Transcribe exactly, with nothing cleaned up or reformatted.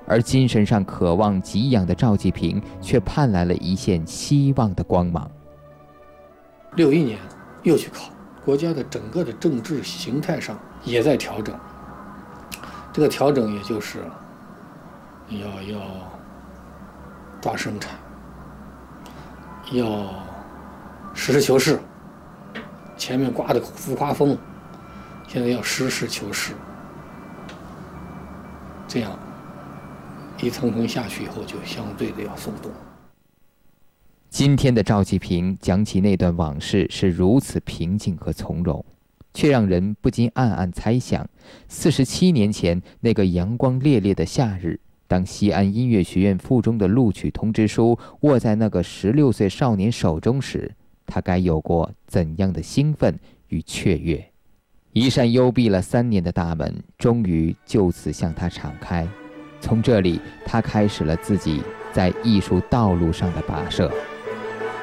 而精神上渴望给养的赵季平却盼来了一线希望的光芒。 六一年又去考，国家的整个的政治形态上也在调整。这个调整也就是要要抓生产，要实事求是。前面刮的浮夸风，现在要实事求是。这样一层层下去以后，就相对的要松动。 今天的赵季平讲起那段往事是如此平静和从容，却让人不禁暗暗猜想，四十七年前那个阳光烈烈的夏日，当西安音乐学院附中的录取通知书握在那个十六岁少年手中时，他该有过怎样的兴奋与雀跃？一扇幽闭了三年的大门，终于就此向他敞开。从这里，他开始了自己在艺术道路上的跋涉。